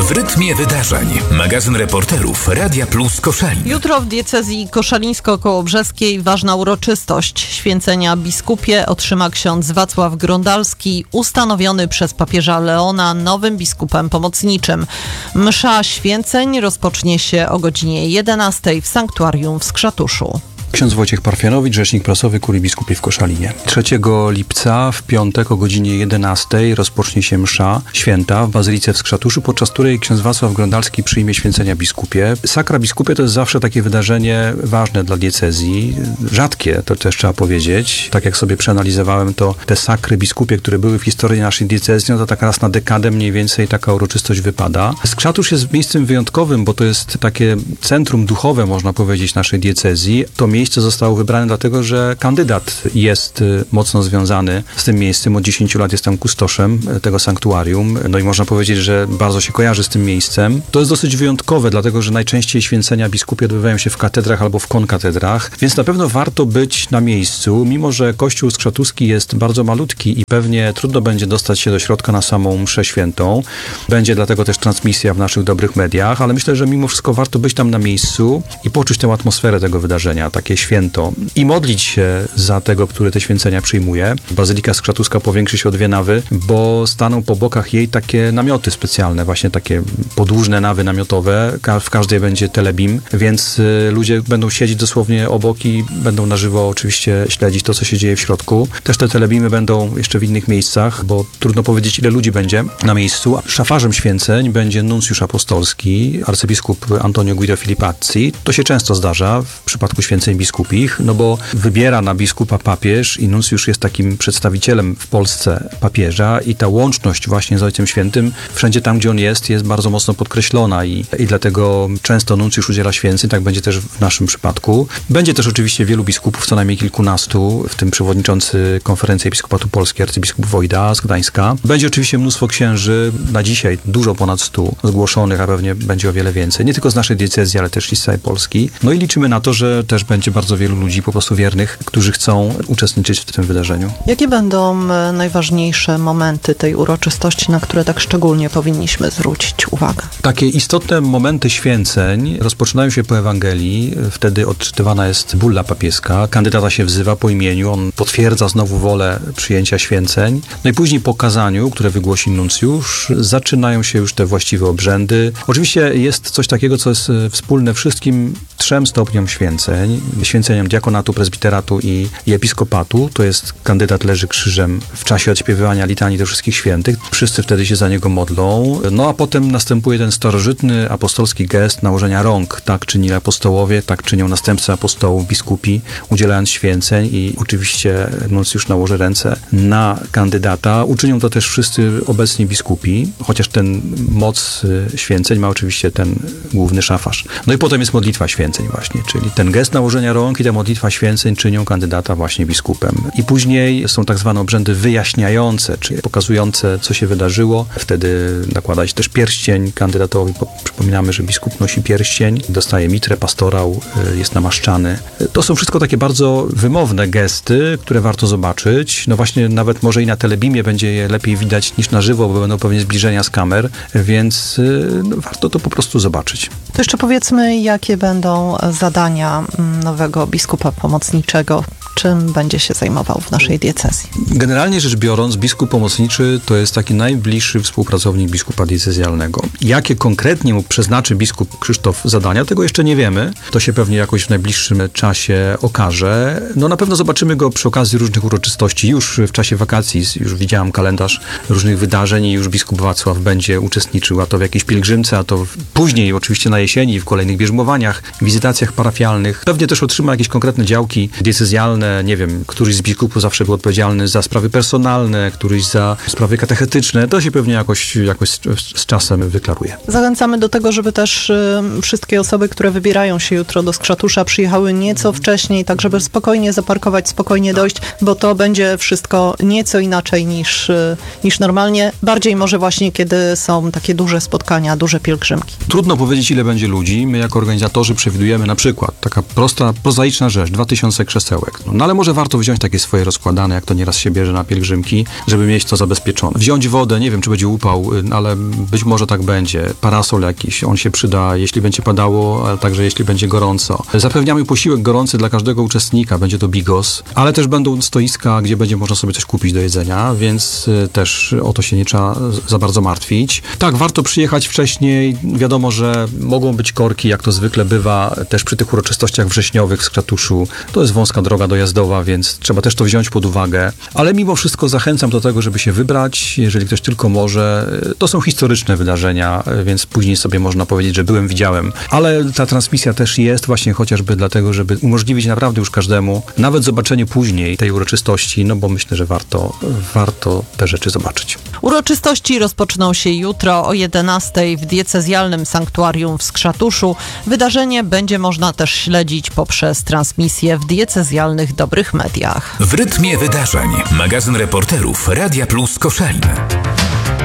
W rytmie wydarzeń. Magazyn reporterów Radia Plus Koszalin. Jutro w diecezji koszalińsko-kołobrzeskiej ważna uroczystość. Święcenia biskupie otrzyma ksiądz Wacław Grondalski, ustanowiony przez papieża Leona nowym biskupem pomocniczym. Msza święceń rozpocznie się o godzinie 11 w sanktuarium w Skrzatuszu. Ksiądz Wojciech Parfianowicz, rzecznik prasowy Kurii Biskupiej w Koszalinie. 3 lipca w piątek o godzinie 11 rozpocznie się msza święta w Bazylice w Skrzatuszu, podczas której ksiądz Wacław Grondalski przyjmie święcenia biskupie. Sakra biskupie to jest zawsze takie wydarzenie ważne dla diecezji. Rzadkie, to też trzeba powiedzieć. Tak jak sobie przeanalizowałem, to te sakry biskupie, które były w historii naszej diecezji, no to tak raz na dekadę mniej więcej taka uroczystość wypada. Skrzatusz jest miejscem wyjątkowym, bo to jest takie centrum duchowe, można powiedzieć, naszej diecezji. To miejsce zostało wybrane dlatego, że kandydat jest mocno związany z tym miejscem. Od 10 lat jest tam kustoszem tego sanktuarium. No i można powiedzieć, że bardzo się kojarzy z tym miejscem. To jest dosyć wyjątkowe, dlatego, że najczęściej święcenia biskupie odbywają się w katedrach albo w konkatedrach, więc na pewno warto być na miejscu, mimo że kościół skrzatuski jest bardzo malutki i pewnie trudno będzie dostać się do środka na samą mszę świętą. Będzie dlatego też transmisja w naszych dobrych mediach, ale myślę, że mimo wszystko warto być tam na miejscu i poczuć tę atmosferę tego wydarzenia, takie święto i modlić się za tego, który te święcenia przyjmuje. Bazylika Skrzatuska powiększy się o 2 nawy, bo staną po bokach jej takie namioty specjalne, właśnie takie podłużne nawy namiotowe. W każdej będzie telebim, więc ludzie będą siedzieć dosłownie obok i będą na żywo oczywiście śledzić to, co się dzieje w środku. Też te telebimy będą jeszcze w innych miejscach, bo trudno powiedzieć, ile ludzi będzie na miejscu. Szafarzem święceń będzie nuncjusz apostolski, arcybiskup Antonio Guido Filipazzi. To się często zdarza w przypadku święceń biskupich, no bo wybiera na biskupa papież i nuncjusz jest takim przedstawicielem w Polsce papieża i ta łączność właśnie z Ojcem Świętym wszędzie tam, gdzie on jest bardzo mocno podkreślona i dlatego często nuncjusz udziela święceń, tak będzie też w naszym przypadku. Będzie też oczywiście wielu biskupów, co najmniej kilkunastu, w tym przewodniczący Konferencji Episkopatu Polski, arcybiskup Wojda z Gdańska. Będzie oczywiście mnóstwo księży, na dzisiaj dużo ponad 100 zgłoszonych, a pewnie będzie o wiele więcej, nie tylko z naszej diecezji, ale też i z całej Polski. No i liczymy na to, że też będzie bardzo wielu ludzi po prostu wiernych, którzy chcą uczestniczyć w tym wydarzeniu. Jakie będą najważniejsze momenty tej uroczystości, na które tak szczególnie powinniśmy zwrócić uwagę? Takie istotne momenty święceń rozpoczynają się po Ewangelii. Wtedy odczytywana jest bulla papieska. Kandydata się wzywa po imieniu. On potwierdza znowu wolę przyjęcia święceń. No i później po kazaniu, które wygłosi nuncjusz, zaczynają się już te właściwe obrzędy. Oczywiście jest coś takiego, co jest wspólne wszystkim 3 stopniom święceń. Święceniom diakonatu, prezbiteratu i episkopatu. To jest kandydat leży krzyżem w czasie odśpiewywania litanii do wszystkich świętych. Wszyscy wtedy się za niego modlą. No a potem następuje ten starożytny apostolski gest nałożenia rąk. Tak czynili apostołowie, tak czynią następcy apostołów, biskupi, udzielając święceń i oczywiście nuncjusz nałoży ręce na kandydata. Uczynią to też wszyscy obecni biskupi, chociaż ten moc święceń ma oczywiście ten główny szafarz. No i potem jest modlitwa święceń właśnie, czyli ten gest nałożenia rąk i ta modlitwa święceń czynią kandydata właśnie biskupem. I później są tak zwane obrzędy wyjaśniające, czyli pokazujące, co się wydarzyło. Wtedy nakłada się też pierścień kandydatowi. Przypominamy, że biskup nosi pierścień, dostaje mitrę, pastorał, jest namaszczany. To są wszystko takie bardzo wymowne gesty, które warto zobaczyć. No właśnie nawet może i na telebimie będzie je lepiej widać niż na żywo, bo będą pewnie zbliżenia z kamer, więc warto to po prostu zobaczyć. To jeszcze powiedzmy, jakie będą zadania nowego biskupa pomocniczego. Czym będzie się zajmował w naszej diecezji? Generalnie rzecz biorąc, biskup pomocniczy to jest taki najbliższy współpracownik biskupa diecezjalnego. Jakie konkretnie mu przeznaczy biskup Krzysztof zadania, tego jeszcze nie wiemy. To się pewnie jakoś w najbliższym czasie okaże. No na pewno zobaczymy go przy okazji różnych uroczystości. Już w czasie wakacji, już widziałam kalendarz różnych wydarzeń i już biskup Wacław będzie uczestniczył, a to w jakiejś pielgrzymce, a to później oczywiście na jesieni, w kolejnych bierzmowaniach, wizytacjach parafialnych. Pewnie też otrzyma jakieś konkretne działki diecezjalne. Nie wiem, któryś z biskupów zawsze był odpowiedzialny za sprawy personalne, któryś za sprawy katechetyczne. To się pewnie jakoś z czasem wyklaruje. Zachęcamy do tego, żeby też wszystkie osoby, które wybierają się jutro do Skrzatusza, przyjechały nieco wcześniej, tak żeby spokojnie zaparkować, spokojnie dojść, bo to będzie wszystko nieco inaczej niż normalnie. Bardziej może właśnie, kiedy są takie duże spotkania, duże pielgrzymki. Trudno powiedzieć, ile będzie ludzi. My jako organizatorzy przewidujemy na przykład, taka prosta, prozaiczna rzecz, 2000 krzesełek. No ale może warto wziąć takie swoje rozkładane, jak to nieraz się bierze na pielgrzymki, żeby mieć to zabezpieczone. Wziąć wodę, nie wiem, czy będzie upał, ale być może tak będzie. Parasol jakiś, on się przyda, jeśli będzie padało, ale także jeśli będzie gorąco. Zapewniamy posiłek gorący dla każdego uczestnika, będzie to bigos, ale też będą stoiska, gdzie będzie można sobie coś kupić do jedzenia, więc też o to się nie trzeba za bardzo martwić. Tak, warto przyjechać wcześniej. Wiadomo, że mogą być korki, jak to zwykle bywa też przy tych uroczystościach wrześniowych w Skratuszu. To jest wąska droga dojazdowa, więc trzeba też to wziąć pod uwagę. Ale mimo wszystko zachęcam do tego, żeby się wybrać, jeżeli ktoś tylko może. To są historyczne wydarzenia, więc później sobie można powiedzieć, że byłem, widziałem. Ale ta transmisja też jest właśnie chociażby dlatego, żeby umożliwić naprawdę już każdemu, nawet zobaczenie później tej uroczystości, no bo myślę, że warto te rzeczy zobaczyć. Uroczystości rozpoczną się jutro o 11:00 w diecezjalnym sanktuarium w Skrzatuszu. Wydarzenie będzie można też śledzić poprzez transmisję w diecezjalnych dobrych mediach. W rytmie wydarzeń. Magazyn reporterów Radia Plus Koszalin.